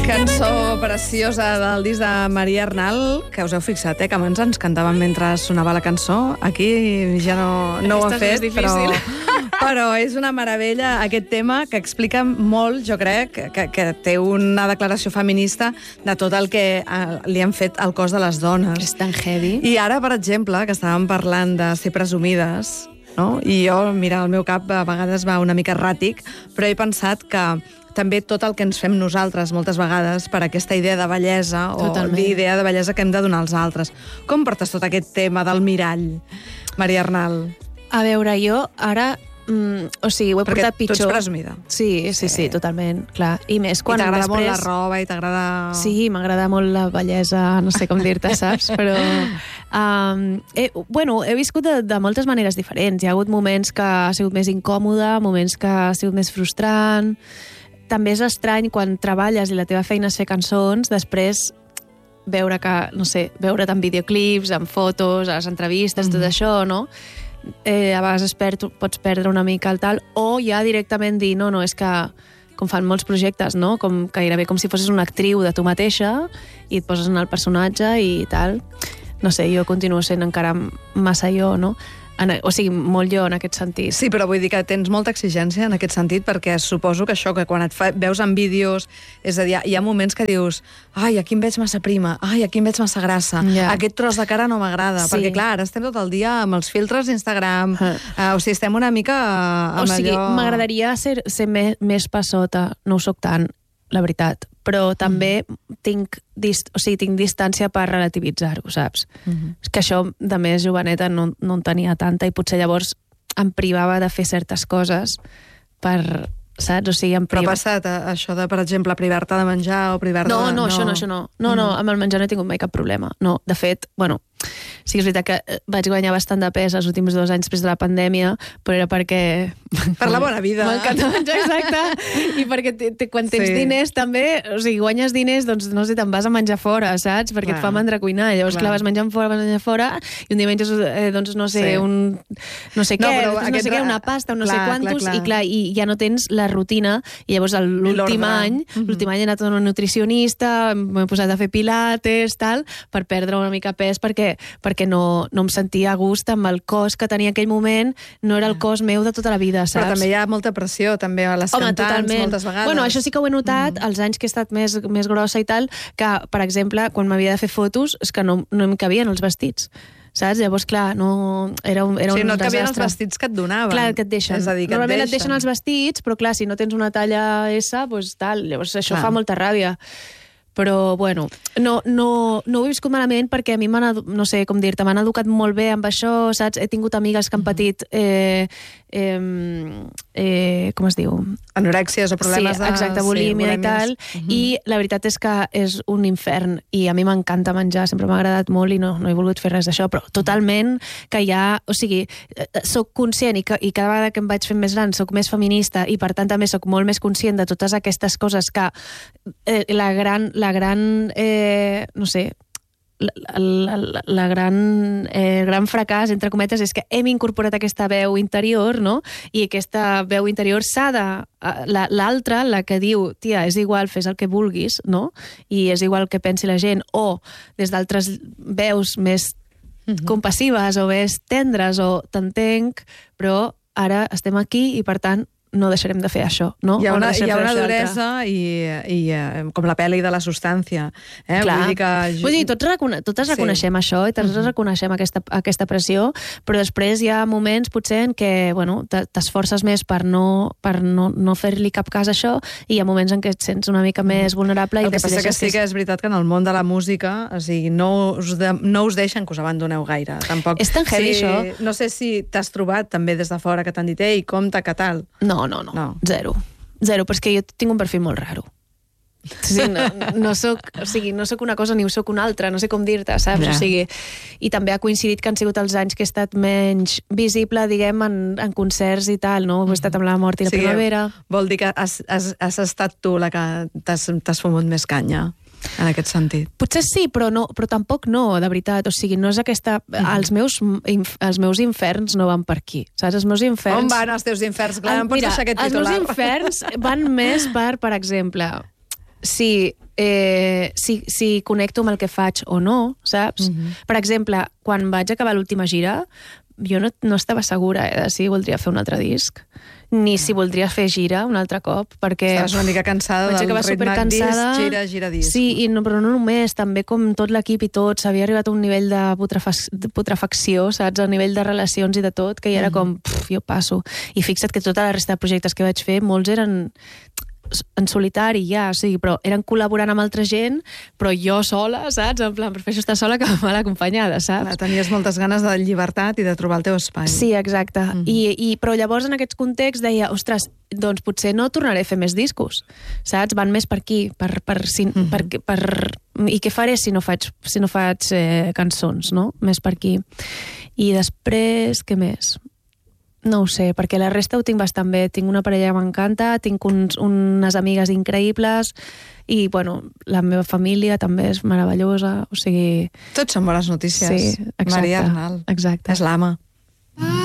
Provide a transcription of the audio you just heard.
Cançó preciosa del disc de Maria Arnal, que us heu fixat, que abans ens cantaven mentre sonava la cançó. Aquí ja no ho ha fet, però és una meravella aquest tema que explica molt, jo crec, que té una declaració feminista de tot el que li han fet al cos de les dones. És tan heavy. I ara, per exemple, que estàvem parlant de ser presumides, no? I jo, mira, el meu cap a vegades va una mica erràtic, però he pensat que també tot el que ens fem nosaltres moltes vegades per aquesta idea de bellesa o d'idea de bellesa que hem de donar als altres. Com portes tot aquest tema del mirall, Maria Arnal? A veure, jo ara... ho he portat pitjor. Perquè tu ets presumida. Sí, totalment, clar. I més quan després... I t'agrada molt la roba i t'agrada... Sí, m'agrada molt la bellesa, no sé com dir-te, saps? Però... he viscut de moltes maneres diferents. Hi ha hagut moments que ha sigut més incòmode, moments que ha sigut més frustrant. També és estrany quan treballes i la teva feina és fer cançons, després veure't en videoclips, en fotos, a les entrevistes, tot això, no? A vegades pots perdre una mica el tal, o ja directament dir, no, és que com fan molts projectes, no? Gairebé com si fossis una actriu de tu mateixa i et poses en el personatge i tal. No sé, jo continuo sent encara massa jo, no? Molt jo en aquest sentit. Sí, però vull dir que tens molta exigència en aquest sentit, perquè suposo que això, que quan veus en vídeos, és a dir, hi ha moments que dius, ai, aquí em veig massa prima, ai, aquí em veig massa grassa, aquest tros de cara no m'agrada, perquè clar, ara estem tot el dia amb els filtres d'Instagram, estem una mica amb allò... M'agradaria ser més passota, no ho soc tant, la veritat, però també tinc distància per relativitzar-ho, saps? És que això, de més joveneta, no en tenia tanta i potser llavors em privava de fer certes coses per... saps? Però ha passat això de, per exemple, privar-te de menjar o privar-te de... No, això no. No, amb el menjar no he tingut mai cap problema. No, de fet, sí que és veritat que vaig guanyar bastant de pes els últims 2 anys després de la pandèmia, però era perquè... Per la bona vida. M'encanta menjar, exacte. I perquè quan tens diners també, guanyes diners, doncs no sé, te'n vas a menjar fora, saps? Perquè et fa mandra cuinar. Llavors, clar, vas menjant fora, i un dia menges, doncs, no sé, un... no sé què, una pasta, no sé quantos, i clar, i ja no tens la rutina, i llavors l'últim any he anat a una nutricionista, m'he posat a fer pilates, tal, per perdre una mica pes, perquè no em sentia a gust amb el cos que tenia en aquell moment, no era el cos meu de tota la vida, saps? Però també hi ha molta pressió, també, a les cantants, moltes vegades. Això sí que ho he notat, els anys que he estat més grossa i tal, que, per exemple, quan m'havia de fer fotos, és que no em cabien els vestits. Saps? Llavors, clar, no... Era un desastre. No et cabien els vestits que et donaven. Clar, que et deixen. És a dir, que normalment et deixen els vestits, però clar, si no tens una talla S, doncs tal, llavors això fa molta ràbia. Però, no ho he viscut malament perquè a mi no sé com dir-te, m'han educat molt bé amb això, saps? He tingut amigues que han patit com es diu? Anorèxies o problemes de... Sí, exacte, bulímia i tal, i la veritat és que és un infern, i a mi m'encanta menjar, sempre m'ha agradat molt i no he volgut fer res d'això, però totalment que hi ha... soc conscient i cada vegada que em vaig fent més gran soc més feminista i per tant també soc molt més conscient de totes aquestes coses que la gran gran fracàs, entre cometes, és que hem incorporat aquesta veu interior, no? I aquesta veu interior s'ha de... L'altra, la que diu, tia, és igual, fes el que vulguis, no? I és igual que pensi la gent, o des d'altres veus més compassives o més tendres, o t'entenc, però ara estem aquí i, per tant, no deixarem de fer això, no? Hi ha una duresa i com la pel·li de la substància. Vull dir, totes reconeixem això i totes reconeixem aquesta pressió, però després hi ha moments potser en què t'esforces més per no fer-li cap cas a això, i hi ha moments en què et sents una mica més vulnerable. El que passa que sí que és veritat que en el món de la música no us deixen que us abandoneu gaire. És tan heavy això. No sé si t'has trobat també des de fora que t'han dit, ei, compte, que tal? No. Zero, però és que jo tinc un perfil molt raro. No soc una cosa ni ho soc una altra, no sé com dir-te, saps? I també ha coincidit que han sigut els anys que he estat menys visible, diguem, en concerts i tal, no? He estat amb la mort i la primavera. Vol dir que has estat tu la que t'has fumut més canya, en aquest sentit. Potser sí, però tampoc no, de veritat. No és aquesta... Els meus inferns no van per aquí, saps? Els meus inferns... On van els teus inferns? Clar, em pots deixar aquest titular. Els meus inferns van més per exemple... si connecto amb el que faig o no, saps? Per exemple, quan vaig acabar l'última gira, jo no estava segura de si voldria fer un altre disc, ni si voldria fer gira un altre cop, perquè... Estaves una mica cansada del ritme disc, gira disc. Sí, però no només, també com tot l'equip i tot, s'havia arribat a un nivell de putrefacció, saps? A nivell de relacions i de tot, que ja era com, jo passo. I fixa't que tota la resta de projectes que vaig fer, molts eren en solitari ja, o sigui, però eren col·laborant amb altra gent, però jo sola, saps? En plan, prefereixo estar sola que mal acompanyada, saps? Clar, tenies moltes ganes de llibertat i de trobar el teu espai. Sí, exacte. Però llavors en aquests contexts deia, ostres, doncs potser no tornaré a fer més discos, saps? Van més per aquí, i què faré si no faig cançons, no? Més per aquí. I després, què més? No ho sé, perquè la resta ho tinc bastant bé. Tinc una parella que m'encanta, tinc unes amigues increïbles i, bueno, la meva família també és meravellosa, o sigui... Tots són bones notícies. Sí, exacte. Maria Arnal. Exacte. És l'ama.